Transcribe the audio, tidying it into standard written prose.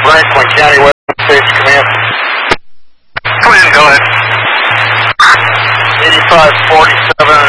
Franklin County Western States Command. Come in, go ahead. 8547